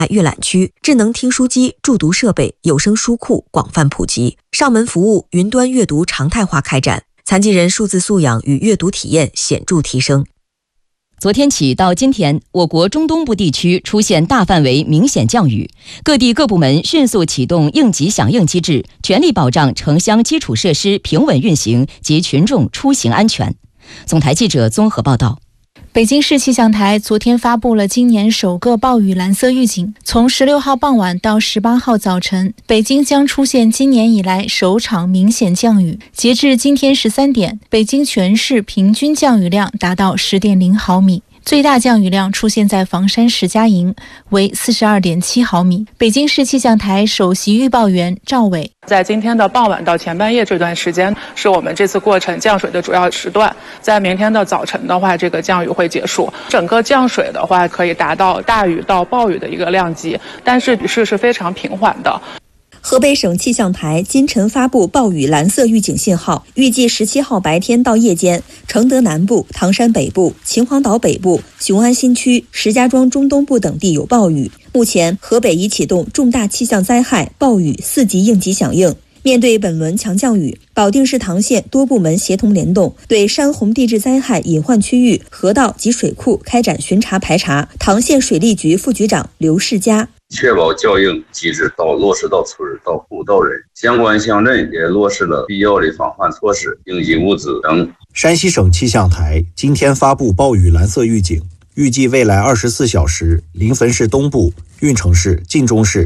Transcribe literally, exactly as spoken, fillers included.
阅览区、智能听书机、助读设备、有声书库广泛普及，上门服务、云端阅读常态化开展，残疾人数字素养与阅读体验显著提升。 昨天起到今天，我国中东部地区出现大范围明显降雨，各地各部门迅速启动应急响应机制，全力保障城乡基础设施平稳运行及群众出行安全。总台记者综合报道。 北京市气象台昨天发布了今年首个暴雨蓝色预警，从十六号傍晚到十八号早晨，北京将出现今年以来首场明显降雨。截至今天十三点，北京全市平均降雨量达到十点零毫米。最大降雨量出现在房山石家营，为四十二点七毫米。北京市气象台首席预报员赵伟， 在今天的傍晚到前半夜这段时间，是我们这次过程降水的主要时段。在明天的早晨的话，这个降雨会结束。整个降水的话，可以达到大雨到暴雨的一个量级，但是雨势是非常平缓的。 河北省气象台今晨发布暴雨蓝色预警信号，预计十七号白天到夜间，承德南部、唐山北部、秦皇岛北部、雄安新区、石家庄中东部等地有暴雨。目前，河北已启动重大气象灾害暴雨四级应急响应。面对本轮强降雨，保定市唐县多部门协同联动，对山洪地质灾害隐患区域、河道及水库开展巡查排查。唐县水利局副局长刘世佳。 确保效应机制到落实到村到户到人，相关乡镇也落实了必要的防范措施、应急物资等。 山西省气象台今天发布暴雨蓝色预警，预计未来二十四小时，临汾市东部、运城市、晋中市